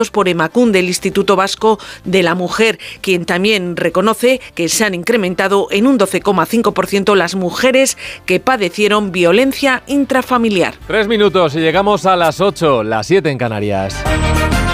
por Emakunde, el Instituto Vasco de la Mujer, quien también reconoce que se han incrementado en un 12,5% las mujeres que padecieron violencia intrafamiliar. 3 minutos y llegamos a las 8, las 7 en Canarias.